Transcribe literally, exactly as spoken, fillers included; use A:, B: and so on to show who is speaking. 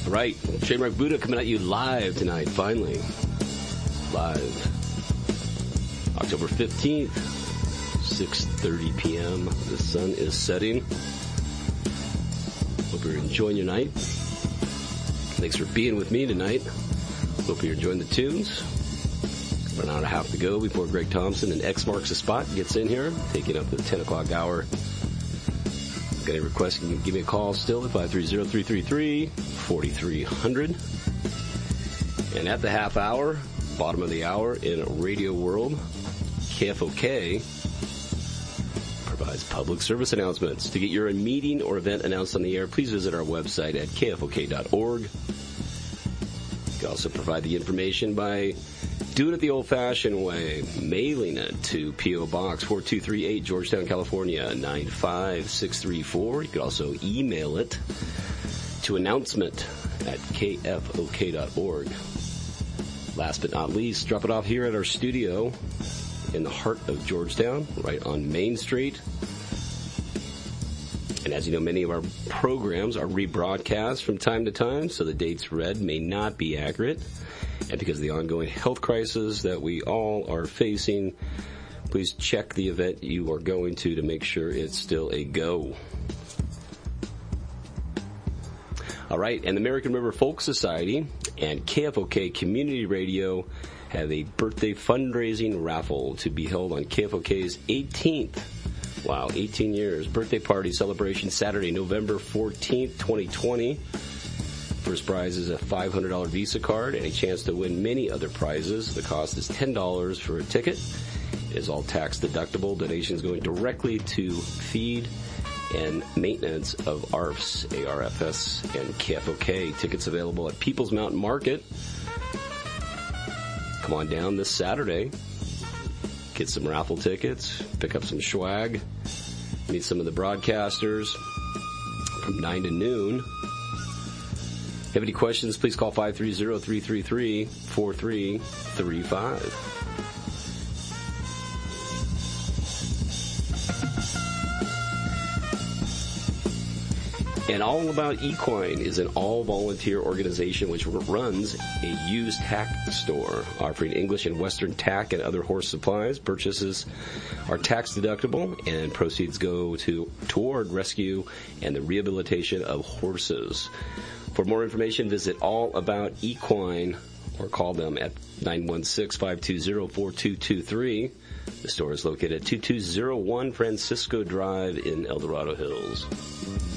A: Right, Trademark Buddha coming at you live tonight, finally. Live. October fifteenth, six thirty p.m. The sun is setting. Hope you're enjoying your night. Thanks for being with me tonight. Hope you're enjoying the tunes. About an hour and a half to go before Greg Thompson and X marks the spot gets in here, taking up the ten o'clock hour. Got any requests, you can give me a call still at five three zero, three three three, four three zero zero. And at the half hour, bottom of the hour in Radio World, K F O K provides public service announcements. To get your meeting or event announced on the air, please visit our website at K F O K dot org. You can also provide the information by doing it the old-fashioned way, mailing it to P O. Box four two three eight, Georgetown, California, nine five six three four. You can also email it to announcement at K F O K dot org. Last but not least, drop it off here at our studio in the heart of Georgetown, right on Main Street. And as you know, many of our programs are rebroadcast from time to time, so the dates read may not be accurate. And because of the ongoing health crisis that we all are facing, please check the event you are going to to make sure it's still a go. All right, and the American River Folk Society and K F O K Community Radio have a birthday fundraising raffle to be held on K F O K's eighteenth. Wow, eighteen years. Birthday party celebration Saturday, November fourteenth, twenty twenty. First prize is a five hundred dollars Visa card and a chance to win many other prizes. The cost is ten dollars for a ticket. It is all tax deductible. Donations going directly to feed and maintenance of A R F S, A R F S, and K F O K. Tickets available at People's Mountain Market. Come on down this Saturday. Get some raffle tickets. Pick up some swag. Meet some of the broadcasters from nine to noon. If you have any questions, please call five three zero, three three three, four three three five. And All About Equine is an all-volunteer organization which runs a used tack store, offering English and Western tack and other horse supplies. Purchases are tax-deductible, and proceeds go to toward rescue and the rehabilitation of horses. For more information, visit All About Equine or call them at nine one six, five two zero, four two two three. The store is located at two two zero one Francisco Drive in El Dorado Hills.